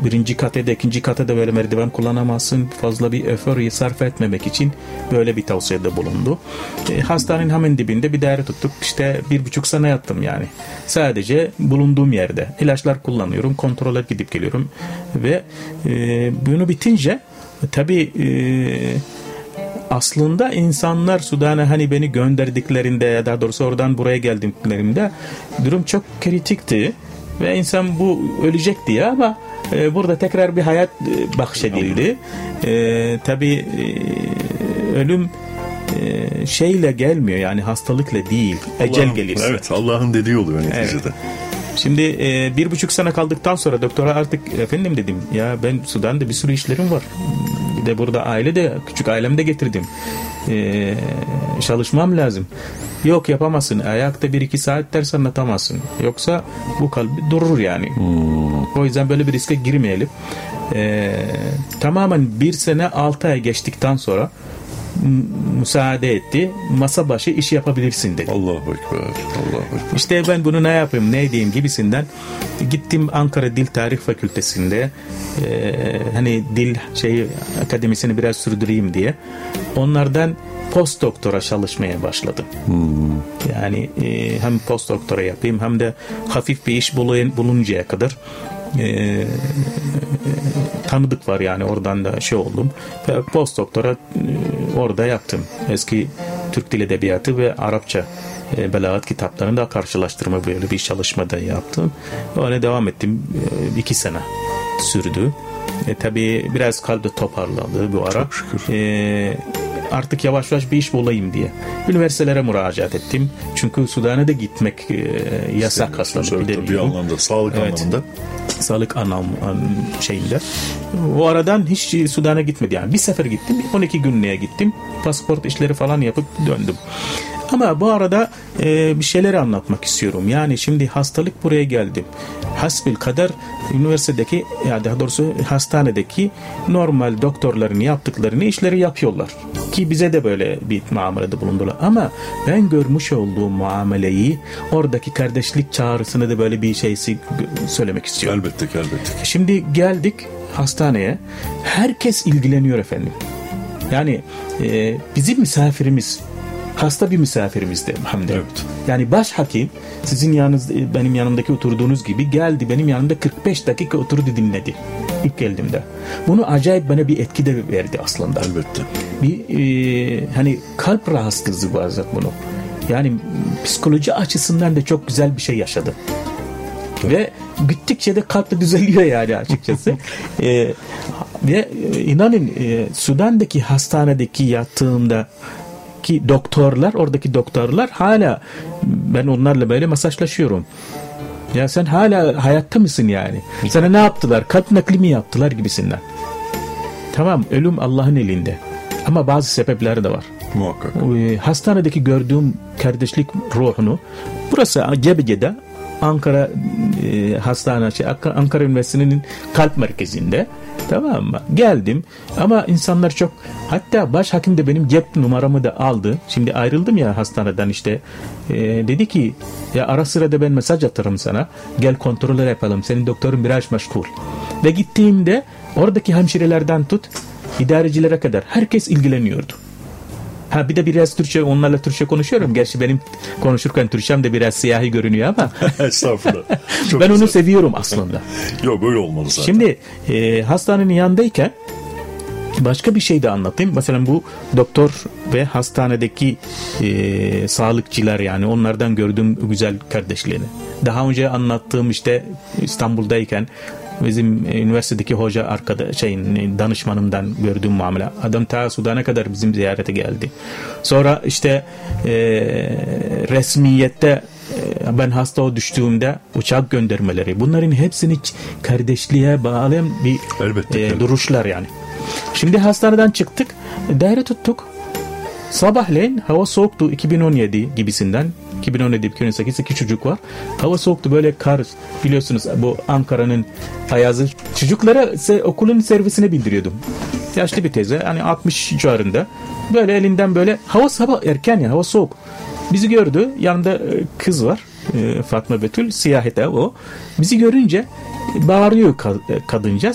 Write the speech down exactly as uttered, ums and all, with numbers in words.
birinci katede, ikinci katede böyle merdiven kullanamazsın. Fazla bir efor sarf etmemek için böyle bir tavsiyede bulundu. E, hastanenin hemen dibinde bir daire tuttuk. İşte bir buçuk sene yattım yani. Sadece bulunduğum yerde. İlaçlar kullanıyorum. Kontrole gidip geliyorum. Ve e, bunu bitince tabii e, aslında insanlar Sudan'a hani beni gönderdiklerinde, daha doğrusu oradan buraya geldiklerinde durum çok kritikti. Ve insan bu ölecek diye ama e, burada tekrar bir hayat e, bahşedildi. E, tabii e, ölüm e, şeyle gelmiyor yani hastalıkla değil. Ecel gelir. Evet, Allah'ın dediği oluyor neticede. Evet. Şimdi e, bir buçuk sene kaldıktan sonra doktora artık efendim dedim ya ben Sudan'da bir sürü işlerim var. Bir de burada aile de küçük ailemi de getirdim. E, çalışmam lazım. Yok yapamazsın. Ayakta bir iki saat ders anlatamazsın. Yoksa bu kalbi durur yani. Hmm. O yüzden böyle bir riske girmeyelim. E, tamamen bir sene altı ay geçtikten sonra müsaade etti. Masa başı iş yapabilirsin dedi. Allahu Ekber. Allahu Ekber. İşte ben bunu ne yapayım, ne diyeyim gibisinden gittim Ankara Dil Tarih Fakültesi'nde e, hani dil şey akademisini biraz sürdüreyim diye onlardan post doktora çalışmaya başladım. Hmm. Yani e, hem post doktora yapayım hem de hafif bir iş bulun, buluncaya kadar e, tanıdık var yani oradan da şey oldum. Post doktora e, orada yaptım. Eski Türk Dil Edebiyatı ve Arapça e, belagat kitaplarını da karşılaştırma böyle bir çalışmada yaptım. Öyle devam ettim. E, iki sene sürdü. E, tabii biraz kaldı toparladı bu ara. Çok şükür. E, artık yavaş yavaş bir iş bulayım diye. Üniversitelere müracaat ettim. Çünkü Sudan'a da gitmek e, yasak aslında. Bir, bir anlamda, sağlık evet. anlamında. Sağlık anlam şeyinde. O aradan hiç Sudan'a gitmedi yani. Bir sefer gittim. on iki günlüğe gittim. Pasaport işleri falan yapıp döndüm. Ama bu arada e, bir şeyleri anlatmak istiyorum. Yani şimdi hastalık buraya geldim. Hasbelkader üniversitedeki ya daha doğrusu hastanedeki normal doktorların yaptıklarını işleri yapıyorlar. Ki bize de böyle bir muamelede bulundular. Ama ben görmüş olduğum muameleyi oradaki kardeşlik çağrısını da böyle bir şeysi söylemek istiyorum. Elbette elbette. Şimdi geldik hastaneye. Herkes ilgileniyor efendim. Yani e, bizim misafirimiz hasta bir misafirimizdi hem de. Evet. Yani başhakim sizin yanınızda benim yanımdaki oturduğunuz gibi geldi benim yanımda kırk beş dakika oturdu dinledi ilk geldiğimde. Bunu acayip bana bir etki de verdi aslında. Elbette. Bir e, hani kalp rahatsızlığı var bunu. Yani psikoloji açısından da çok güzel bir şey yaşadı. Ve gittikçe de kalp de düzeliyor yani açıkçası. e, ve inanın e, Sudan'daki hastanedeki yattığımda ki doktorlar, oradaki doktorlar hala ben onlarla böyle masajlaşıyorum. Ya sen hala hayatta mısın yani? Sana ne yaptılar? Kalp nakli mi yaptılar gibisinden. Tamam, ölüm Allah'ın elinde. Ama bazı sebepleri de var. Muhakkak. Hastanedeki gördüğüm kardeşlik ruhunu burası Gebece'de Ankara e, Hastanesi, Ankara Üniversitesi'nin kalp merkezinde, tamam mı? Geldim ama insanlar çok, hatta başhakim de benim cep numaramı da aldı. Şimdi ayrıldım ya hastaneden işte. E, dedi ki ya ara sırada ben mesaj atarım sana. Gel kontroller yapalım. Senin doktorun biraz meşgul. Ve gittiğimde oradaki hemşirelerden tut idarecilere kadar herkes ilgileniyordu. Ha bir de biraz Türkçe, onlarla Türkçe konuşuyorum. Gerçi benim konuşurken Türkçem de biraz siyahi görünüyor ama. Estağfurullah. Çok ben güzel. Onu seviyorum aslında. Yok böyle olmalı zaten. Şimdi e, hastanenin yanındayken başka bir şey de anlatayım. Mesela bu doktor ve hastanedeki e, sağlıkçılar, yani onlardan gördüğüm güzel kardeşliğini. Daha önce anlattığım işte İstanbul'dayken bizim üniversitedeki hoca arkada şeyin danışmanımdan gördüğüm muamele. Adam ta Sudan'a kadar bizim ziyarete geldi. Sonra işte e, resmiyette e, ben hasta düştüğümde uçak göndermeleri. Bunların hepsini kardeşliğe bağlayan bir elbette, e, elbette. duruşlar yani. Şimdi hastaneden çıktık. Daire tuttuk. Sabahleyin hava soğuktu, iki bin on yedi gibisinden. iki bin on yedi iki bin on sekiz iki çocuk var. Hava soğuktu, böyle kar, biliyorsunuz bu Ankara'nın ayazı. Çocuklara se- okulun servisine bildiriyordum. Yaşlı bir teyze, hani altmış civarında. Böyle elinden böyle, hava sabah erken ya, hava soğuk. Bizi gördü, yanında kız var, Fatma Betül, siyahete o. Bizi görünce bağırıyor kadınca.